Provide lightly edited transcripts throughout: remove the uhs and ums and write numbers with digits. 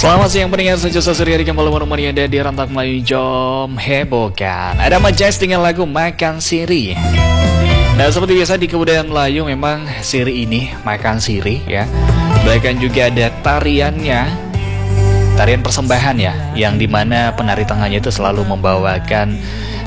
Selamat siang pendengar sejasa Surya di kembali menemani Anda di Rantak Melayu Jom Hebohkan. Ada Majas dengan lagu Makan Siri. Nah, seperti biasa di kebudayaan Melayu memang siri ini makan siri ya. Bahkan juga ada tariannya, tarian persembahan ya, yang dimana penari tengahnya itu selalu membawakan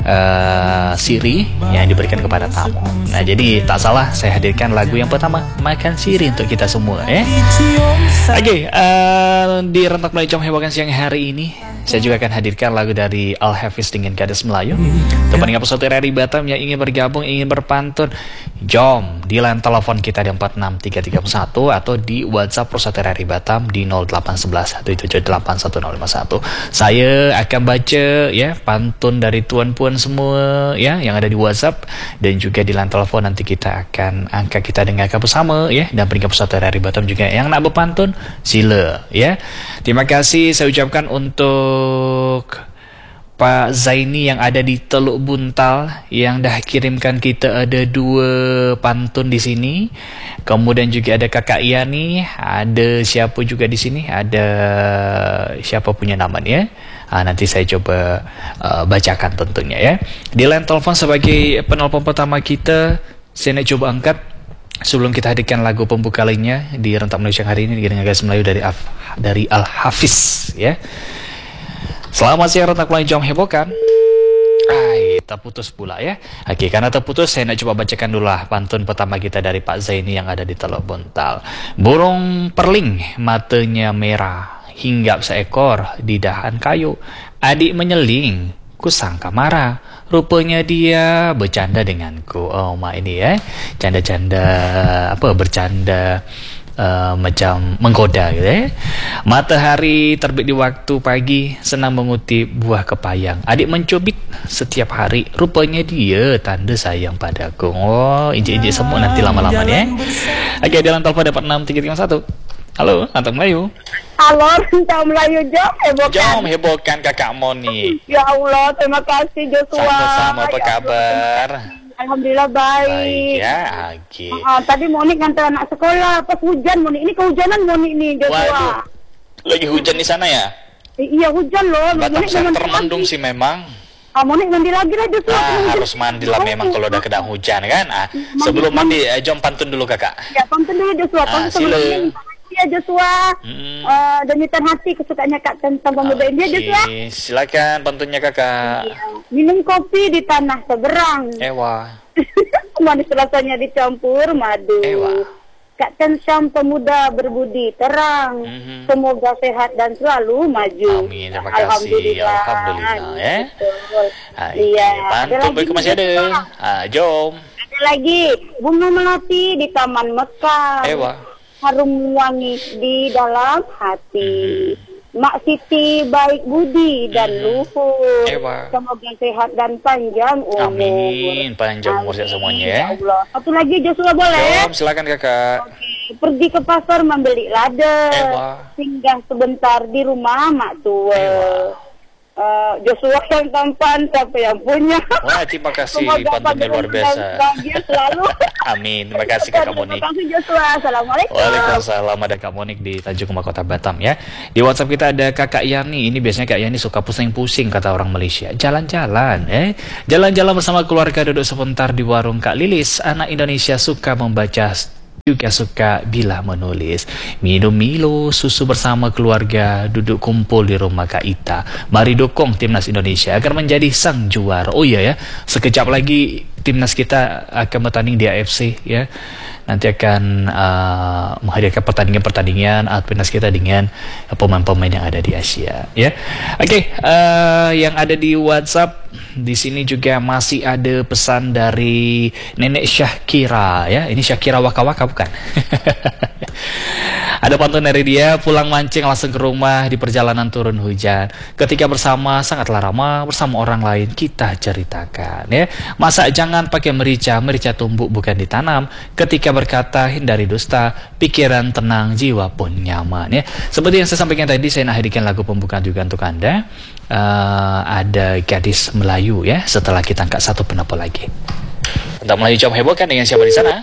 siri yang diberikan kepada tamu. Nah, jadi tak salah saya hadirkan lagu yang pertama, Makan Siri, untuk kita semua ya. Oke, di Rentak Melayu Jom Hebohkan siang hari ini saya juga akan hadirkan lagu dari Al-Hafiz dengan Gadis Melayu. Untuk pendengar peserta dari Batam yang ingin bergabung, ingin berpantun, jom di line telepon kita di 46331 atau di WhatsApp peserta dari Batam di 0811 1781051. Saya akan baca ya pantun dari tuan-puan semua ya yang ada di WhatsApp, dan juga di line telepon nanti kita akan angkat, kita dengarkan bersama ya. Dan pendengar peserta dari Batam juga yang nak berpantun, sila ya. Terima kasih saya ucapkan untuk Pak Zaini yang ada di Teluk Buntal yang dah kirimkan kita ada 2 pantun di sini. Kemudian juga ada Kakak Yani, ada siapa juga di sini? Ada siapa punya namanya? Nanti saya coba bacakan tentunya ya. Di line telepon sebagai penelpon pertama kita, saya nak coba angkat sebelum kita hadirkan lagu pembuka lainnya di Rentak Melayu siang hari ini dengan Gadis Melayu dari Al-Hafiz ya. Selamat siang Rentak Melayu Jom Hebohkan. Terputus pula ya. Oke, karena terputus saya nak coba bacakan dulu lah pantun pertama kita dari Pak Zaini yang ada di Teluk Buntal. Burung perling matanya merah, hinggap seekor di dahan kayu. Adik menyeling, ku sangka marah, rupanya dia bercanda denganku. Oh, mak ini ya, canda-canda apa, bercanda macam menggoda gitu ya. Matahari terbit di waktu pagi, senang mengutip buah kepayang. Adik mencubit setiap hari, rupanya dia tanda sayang padaku. Oh, injek-injek semua nanti lama-lama ya. Oke, dalam telepon dapat 6331. Halo, Rentak Melayu. Halo, Rentak Melayu Jom Hebohkan. Jom Hebohkan Kakak Moni. Ya Allah, terima kasih Joshua. Sama-sama, apa kabar? Alhamdulillah baik. Baik ya, oke. Tadi Moni ngantar anak sekolah, pas hujan Moni. Ini kehujanan Moni ini, Joshua. Waduh, lagi hujan di sana ya? Iya, hujan loh. Batam saya termendung sih memang. Moni mandi lagi lah Joshua. Harus mandi lah memang kalau udah kena hujan kan. Sebelum mandi, jom pantun dulu kakak. Ya, pantun dulu Joshua. Sila. Ya Joshua, demikian hati kesukaannya Kak tentang pemuda dia Joshua. Silakan pantunnya kakak. Iya. Minum kopi di tanah seberang. Ewa. Manis rasanya dicampur madu. Ewa. Kak Tensam pemuda berbudi terang. Semoga sehat dan selalu maju. Amin, terima kasih. Alhamdulillah ya. Iya. Pantun berikut masih ada. Jom. Ada lagi bunga melati di taman Mekah. Ewa. Harum wangi di dalam hati. Mak Siti baik budi dan luhur. Semoga sehat dan panjang umur. Amin, panjang umur semuanya ya. Allah. Satu lagi Joshua boleh? Silakan kakak. Oke. Pergi ke pasar membeli lada. Singgah sebentar di rumah mak tua. Joshua yang tampan, siapa yang punya. Wah, terima kasih, pantunnya luar biasa. Selalu. Amin, terima kasih Kakak Monik. Terima kasih Joshua, assalamualaikum. Waalaikumsalam, ada Kak Monik di Tanjung Kumah Kota Batam ya. Di WhatsApp kita ada Kakak Yani. Ini biasanya Kak Yani suka pusing-pusing kata orang Malaysia. Jalan-jalan jalan-jalan bersama keluarga, duduk sebentar di warung Kak Lilis. Anak Indonesia suka membaca, juga suka bila menulis. Minum Milo, susu bersama keluarga, duduk kumpul di rumah Kak Ita. Mari dukung timnas Indonesia agar menjadi sang juara. Oh iya ya, sekejap lagi timnas kita akan bertanding di AFC ya. Nanti akan menghadirkan pertandingan-pertandingan timnas kita dengan pemain-pemain yang ada di Asia ya. Oke, yang ada di WhatsApp di sini juga masih ada pesan dari Nenek Syakira ya. Ini Syakira Waka-Waka bukan? Ada pantun dari dia, pulang mancing langsung ke rumah di perjalanan turun hujan. Ketika bersama sangatlah ramah, bersama orang lain kita ceritakan ya. Masak jangan pakai merica, merica tumbuk bukan ditanam. Ketika berkata hindari dusta, pikiran tenang, jiwa pun nyaman ya. Seperti yang saya sampaikan tadi, saya nak hadirkan lagu pembukaan juga untuk Anda. Ada Gadis Melayu ya. Setelah kita angkat satu penelpon lagi. Untuk Melayu Jom Hebohkan dengan siapa di sana?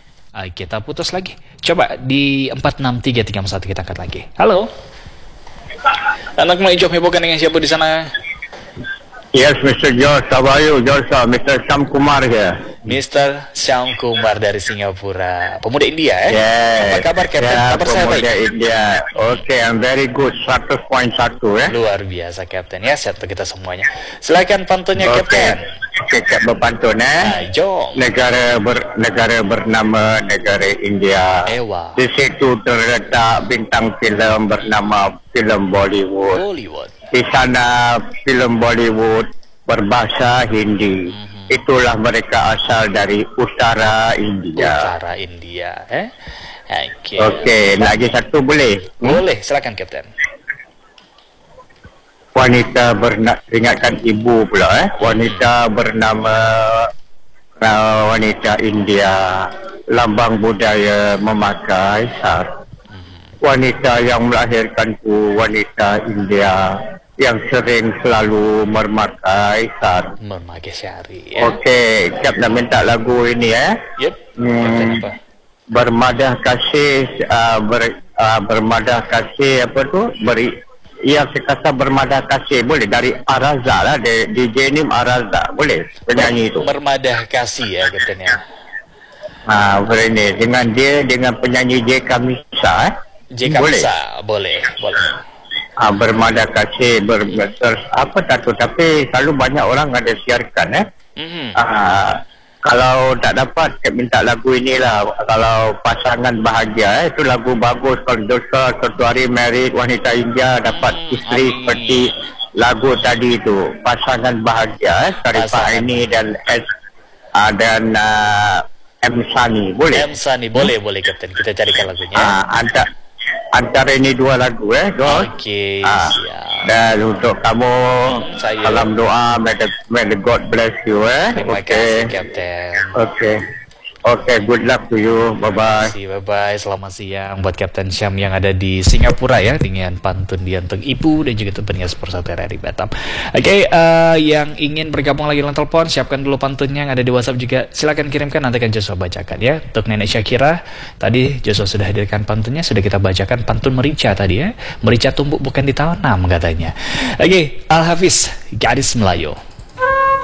Kita putus lagi. Coba di 463331 kita angkat lagi. Halo. Anak Melayu Jom hebohkan dengan siapa di sana? Yes, Mr. George. How are you, George? Mr. Syam Kumar here. Mr. Syam Kumar dari Singapura. Pemuda India, Yes. Apa kabar, Captain? Kabar saya baik. Pemuda India. Okay, I'm very good. 100.1, Luar biasa, Captain. Ya, sehat kita semuanya. Silakan pantunnya, Captain. Okay, berpantun, Jom. Negara bernama negara India. Ewa. Di situ terletak bintang filem bernama filem Bollywood. Di sana filem Bollywood berbahasa Hindi. Itulah mereka asal dari Utara India. Utara India, Okey, lagi satu boleh? Boleh, silakan, Captain. Wanita ingatkan ibu pula, Wanita bernama wanita India, lambang budaya memakai sar. Wanita yang melahirkanku, wanita India yang sering selalu memakai sar. Memakai syari, Okey, Cap nak minta lagu ini, Yep. Apa? Bermadah kasih, bermadah kasih apa tu? Ia sekata bermadah kasih, boleh dari Araza lah, DJ Nim Araza, boleh penyanyi itu. Bermadah kasih Captain ya. Ini dengan penyanyi JK Misa, JK Misa, boleh. Bermadah kasih, apa tak tahu, tapi selalu banyak orang ada siarkan, Kalau tak dapat, saya minta lagu inilah. Kalau pasangan bahagia, itu lagu bagus. Kalau dosa, suatu hari married, wanita India dapat isteri seperti lagu tadi itu. Pasangan bahagia, Sarifah ini dan M. Sani. Boleh? M. Sani, boleh, Captain. Kita carikan lagunya. Antara ini dua lagu, Okey, siap. Dan untuk kamu, salam doa, may the God bless you, Terima kasih, Captain. Okay, good luck to you. Bye-bye. Bye-bye. Selamat siang buat Captain Syam yang ada di Singapura ya, dengan pantun dia untuk ibu dan juga pendengar Sport 1 RRI Batam. Oke, yang ingin bergabung lagi dalam telepon, siapkan dulu pantunnya yang ada di WhatsApp juga. Silakan kirimkan, nanti akan Joshua bacakan ya. Untuk Nenek Syakira, tadi Joshua sudah hadirkan pantunnya, sudah kita bacakan pantun merica tadi ya. Merica tumbuk bukan ditanam katanya. Oke, Al Hafiz, gadis Melayu.